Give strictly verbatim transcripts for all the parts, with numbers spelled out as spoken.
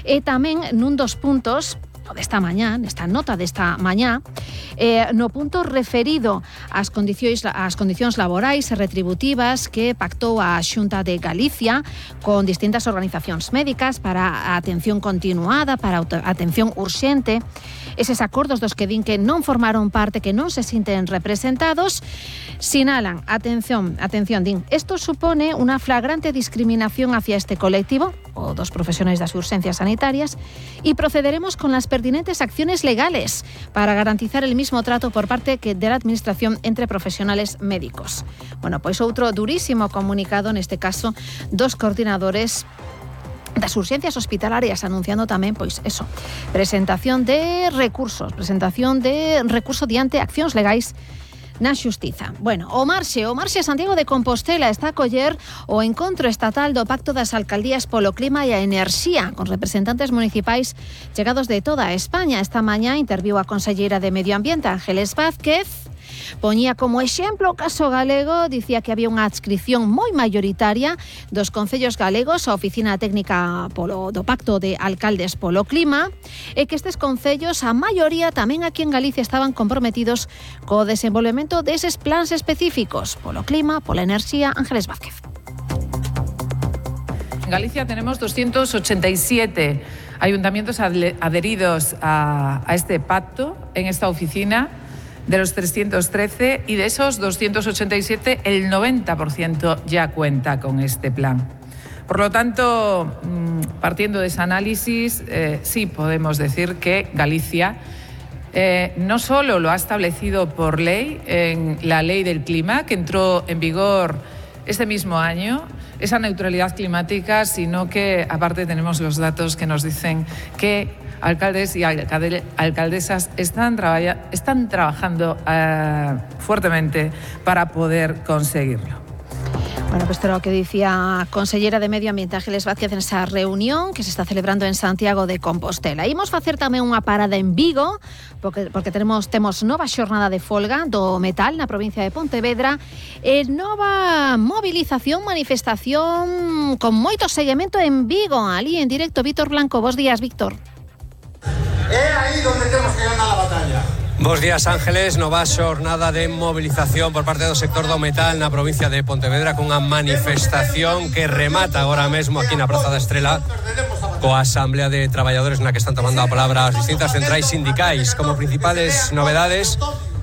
E tamén nun dos puntos desta mañá, nesta nota desta mañá, eh, no punto referido ás condicións, ás condicións laborais e retributivas que pactou a Xunta de Galicia con distintas organizacións médicas para a atención continuada, para a atención urxente, eses acordos dos que din que non formaron parte, que non se sinten representados, sinalan, atención, atención, din, isto supone unha flagrante discriminación hacia este colectivo, o dos profesionais das urxencias sanitarias, e procederemos con las pertinentes acciones legales para garantizar el mismo trato por parte que de la administración entre profesionales médicos. Bueno, pois outro durísimo comunicado, neste caso, dos coordinadores das urxencias hospitalarias, anunciando tamén, pois, eso, presentación de recursos, presentación de recurso diante accións legais na xustiza. Bueno, o marxe, o marxe Santiago de Compostela está a coller o encontro estatal do Pacto das Alcaldías polo Clima e a Enerxía, con representantes municipais chegados de toda España. Esta mañá interviu a conselleira de Medio Ambiente, Ángeles Vázquez. Poñía como exemplo o caso galego, dicía que había unha adscripción moi maioritaria dos concellos galegos á Oficina Técnica polo, do Pacto de Alcaldes polo Clima, e que estes concellos, a maioría tamén aquí en Galicia, estaban comprometidos co desenvolvemento deses plans específicos polo clima, pola enerxía. Ángeles Vázquez. En Galicia tenemos doscientos ochenta y siete ayuntamientos adheridos a, a este pacto en esta oficina. De los trescientos trece, y de esos doscientos ochenta y siete, el noventa por ciento ya cuenta con este plan. Por lo tanto, partiendo de ese análisis, eh, sí podemos decir que Galicia eh, no solo lo ha establecido por ley, en la Ley del Clima, que entró en vigor este mismo año, esa neutralidad climática, sino que aparte tenemos los datos que nos dicen que alcaldes y alcaldesas están, traballa, están trabajando uh, fuertemente para poder conseguirlo. Bueno, pues esto era lo que decía a consellera de Medio Ambiente, Ángeles Vázquez, en esa reunión que se está celebrando en Santiago de Compostela. Imos facer tamén unha parada en Vigo, porque, porque tenemos, temos nova xornada de folga do metal na provincia de Pontevedra, e nova movilización, manifestación con moito seguimento en Vigo. Ali en directo, Víctor Blanco. Bos días, Víctor. É aí donde temos que ganar a batalla. Bos días, Ángeles. Nova xornada de movilización por parte do sector do metal na provincia de Pontevedra, cunha manifestación que remata agora mesmo aquí na Praza da Estrela coa Asamblea de Traballadores na que están tomando a palabra as distintas centrais sindicais. Como principales novedades,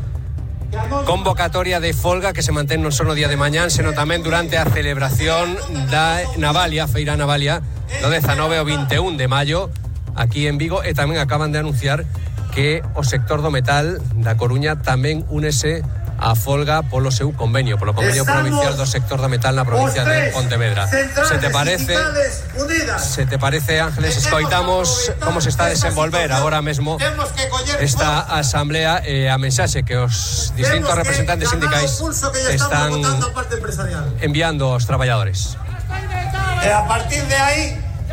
convocatoria de folga que se mantén non só no día de mañán, senón tamén durante a celebración da Navalia, Feira Navalia, do dezanove ao vinte e un de maio, aquí en Vigo, e tamén acaban de anunciar que o sector do metal da Coruña tamén únese a folga polo seu convenio, polo convenio Estamos provincial do sector do metal na provincia de Pontevedra. Se te parece, se te parece, Ángeles, escoitamos como se está a desenvolver agora mesmo esta asamblea e a mensaxe que os distintos representantes sindicais están enviando aos traballadores. E a partir de aí,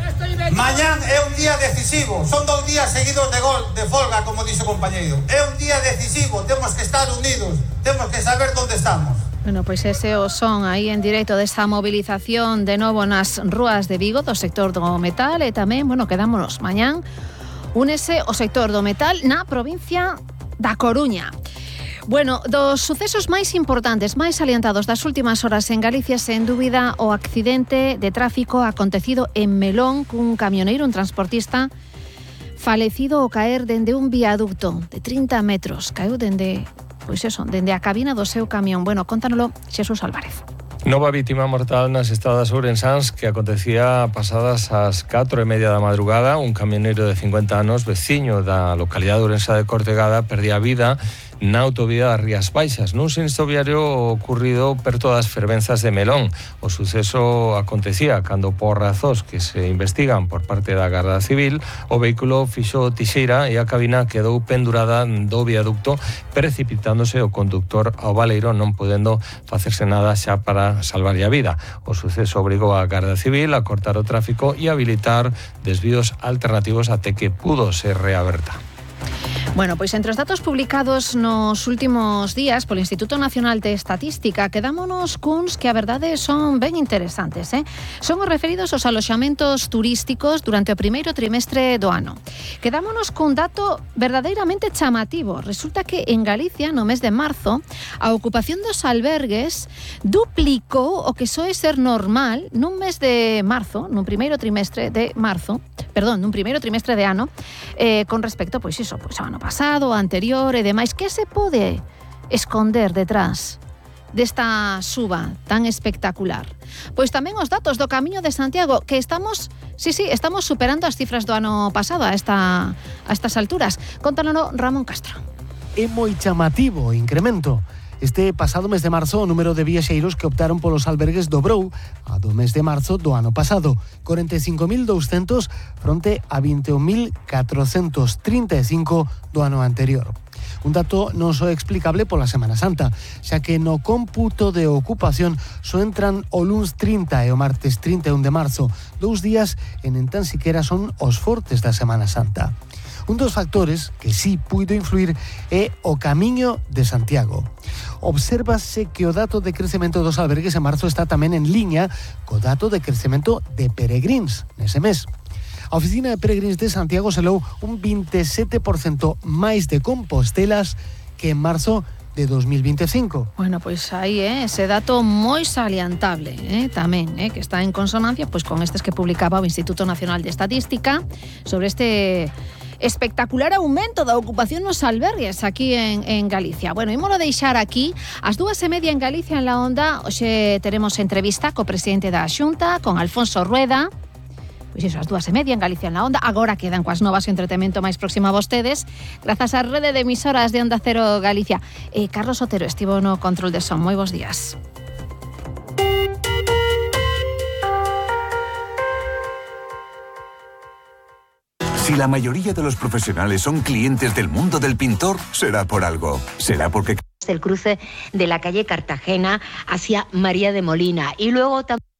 mañán é un día decisivo. Son dos días seguidos de gol, de folga, como dixo o compañeiro. É un día decisivo, temos que estar unidos, temos que saber onde estamos. Bueno, pois ese o son aí en directo desta movilización de novo nas rúas de Vigo do sector do metal, e tamén, bueno, quedámonos mañán, únese o sector do metal na provincia da Coruña. Bueno, dos sucesos máis importantes, máis salientados das últimas horas en Galicia, sen dúbida, o accidente de tráfico acontecido en Melón cun camioneiro, un transportista, falecido ao caer dende un viaducto de trinta metros. Caeu dende, pois eso, dende a cabina do seu camión. Bueno, contánoslo Xesús Álvarez. Nova vítima mortal nas estradas ourensans que acontecía pasadas as catro e media da madrugada. Un camioneiro de cincuenta anos, veciño da localidade ourensa de Cortegada, perdía a vida na autovía das Rías Baixas, nun siniestro viario ocurrido perto das fervenzas de Melón. O suceso acontecía cando, por razóns que se investigan por parte da Garda Civil, o vehículo fixo tixeira e a cabina quedou pendurada do viaducto, precipitándose o conductor ao baleiro, non podendo facerse nada xa para salvarlle a vida. O suceso obrigou a Garda Civil a cortar o tráfico e habilitar desvíos alternativos até que pudo ser reaberta. Bueno, pois entre os datos publicados nos últimos días polo Instituto Nacional de Estatística quedámonos cuns que a verdade son ben interesantes, eh? Son os referidos aos aloxamentos turísticos durante o primeiro trimestre do ano. Quedámonos cun dato verdadeiramente chamativo. Resulta que en Galicia, no mes de marzo, a ocupación dos albergues duplicou o que soe ser normal nun mes de marzo, nun primeiro trimestre de marzo, perdón, nun primeiro trimestre de ano, eh, con respecto, pois iso, pois ao ano pasado, anterior e demais. Que se pode esconder detrás desta suba tan espectacular? Pois tamén os datos do Camiño de Santiago, que estamos, sí, sí, estamos superando as cifras do ano pasado a, esta, a estas alturas. Contánono Ramón Castro. É moi chamativo o incremento. Este pasado mes de marzo, o número de viaxeiros que optaron polos albergues dobrou a do mes de marzo do ano pasado, corenta e cinco mil douscentos fronte a vinte e un mil catrocentos trinta e cinco do ano anterior. Un dato non só explicable pola Semana Santa, xa que no cómputo de ocupación só entran o luns trinta e o martes trinta e un de marzo, dous días en en tan siquera son os fortes da Semana Santa. Un dos factores que sí puido influir é o Camiño de Santiago. Obsérvase que o dato de crecemento dos albergues en marzo está tamén en liña co dato de crecemento de peregrins nese mes. A Oficina de Peregrins de Santiago selou un veintisiete por ciento máis de compostelas que en marzo de dos mil veinticinco. Bueno, pois aí, eh, ese dato moi salientable, eh, tamén, eh, que está en consonancia pois con estes que publicaba o Instituto Nacional de Estatística sobre este espectacular aumento da ocupación nos albergues aquí en, en Galicia. Bueno, ímolo deixar aquí. As dúas e media en Galicia en La Onda. Hoxe teremos entrevista co presidente da Xunta, con Alfonso Rueda. Pois iso, as dúas e media en Galicia en La Onda. Agora quedan coas novas e entretemento máis próximo a vostedes, grazas á rede de emisoras de Onda Cero Galicia. Eh, Carlos Otero estivo no control de son. Moi bons días. Si la mayoría de los profesionales son clientes del mundo del pintor, será por algo. Será porque... El cruce de la calle Cartagena hacia María de Molina. Y luego también...